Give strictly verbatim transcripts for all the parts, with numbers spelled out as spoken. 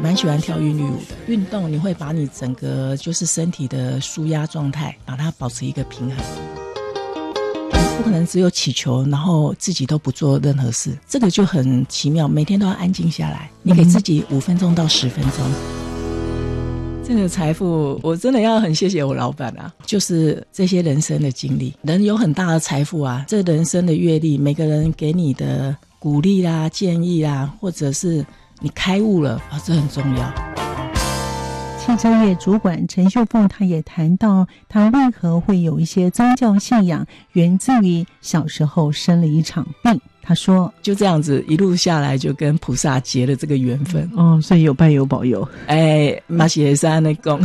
蛮喜欢跳韵律舞的。运动你会把你整个就是身体的舒压状态把它保持一个平衡，不可能只有祈求然后自己都不做任何事，这个就很奇妙，每天都要安静下来，你给自己五分钟到十分钟、嗯、这个财富我真的要很谢谢我老板啊，就是这些人生的经历，人有很大的财富啊，这人生的阅历，每个人给你的鼓励啦建议啦，或者是你开悟了啊，这很重要。 汽车业主管陈秀凤她也谈到她为何会有一些宗教信仰，源自于小时候生了一场病。她说就这样子一路下来就跟菩萨结了这个缘分哦，所以有拜有保佑， 哎，马写山那讲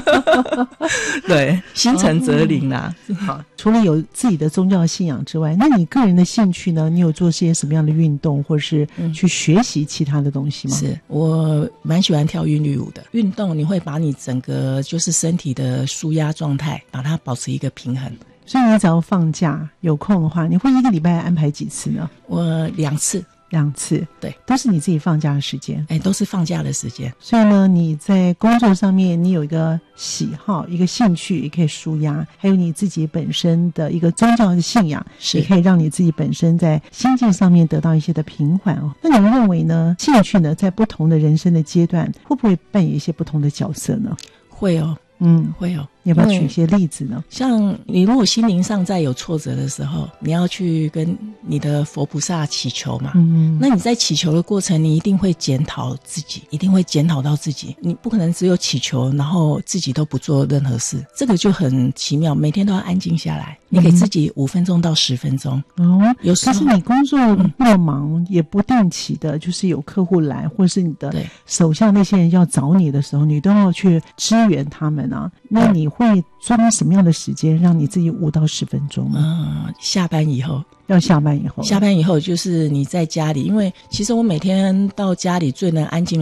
对，心诚则灵啦、 哦、好，除了有自己的宗教信仰之外，那你个人的兴趣呢？你有做些什么样的运动，或是去学习其他的东西吗？ 是，我蛮喜欢跳韵律舞的。运动你会把你整个就是身体的舒压状态把它保持一个平衡， 所以你只要放假有空的话，你会一个礼拜安排几次呢？ 我两次。 两次， 对， 都是你自己放假的时间， 哎，都是放假的时间。 所以呢，你在工作上面，你有一个喜好、一个兴趣，也可以抒压；还有你自己本身的一个宗教的信仰，也可以让你自己本身在心境上面得到一些的平缓哦。那你们认为呢？兴趣呢，在不同的人生的阶段，会不会扮演一些不同的角色呢？ 会哦。 嗯， 会有。 你要不要举一些例子呢？ 像你如果心灵上在有挫折的时候，你要去跟你的佛菩萨祈求嘛。嗯，那你在祈求的过程，你一定会检讨自己，一定会检讨到自己。你不可能只有祈求，然后自己都不做任何事，这个就很奇妙。每天都要安静下来，你给自己五分钟到十分钟。哦，有时候，但是你工作那么忙，嗯、也不定期的，就是有客户来，或是你的手下那些人要找你的时候，你都要去支援他们啊。那你会抓什么样的时间让你自己五到十分钟呢？嗯，下班以后。要下班以后，下班以后就是你在家里，因为其实我每天到家里最能安静